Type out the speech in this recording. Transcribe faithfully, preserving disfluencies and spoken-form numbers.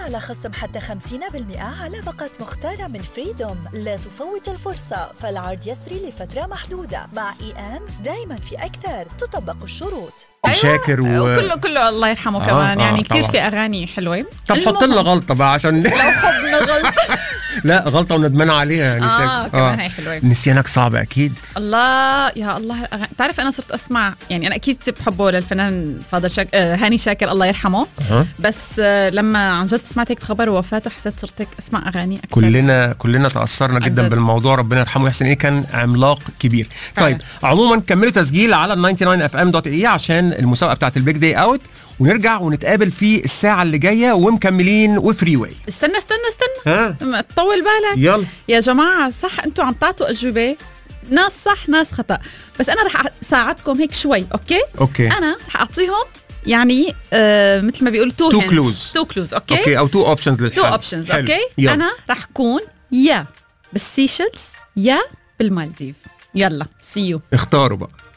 على خصم حتى خمسين بالمئة على باقة مختارة من فريدوم. لا تفوت الفرصة، فالعرض يسري لفترة محدودة. مع إي أند دايما في أكثر، تطبق الشروط. أيوة. شاكر و... وكله كله الله يرحمه آه كمان. يعني آه كتير في أغاني حلوة. طب حط لنا غلطة بقى عشان لو حبنا غلطة. لا غلطة وندمان عليها يعني. آه كمان هي حلوة. نسيانك صعب أكيد. الله يا الله الأغاني. تعرف أنا صرت أسمع، يعني أنا أكيد بحبه للفنان فاضل شاك... آه هاني شاكر الله يرحمه. أه. بس آه لما عن جد سمعت هيك بخبر وفاته حسيت صرت هيك أسمع أغاني أكثر. كلنا كلنا تأثرنا جدا بالموضوع، ربنا يرحمه ويحسن. إيه كان عملاق كبير. طيب عموما كملوا تسجيل على تسعة وتسعين اف ام دوت اي عشان المسابقة بتاعت البيج داي اوت، ونرجع ونتقابل في الساعة اللي جاية ومكملين وفري واي. استنى استنى استنى ها ما تطول بالك. يلا يا جماعة، صح انتوا عم تعطوا أجوبة، ناس صح ناس خطأ، بس أنا رح أساعدكم هيك شوي. أوكي أوكي أنا رح أعطيهم يعني آه مثل ما بيقولوا تو كلوز تو كلوز أوكي أوكي أو تو أوبشنز للحل. تو أوبشنز أوكي. يلا. أنا رح أكون يا بالسيشلز يا بالمالديف. يلا سيو. اختاروا بقى.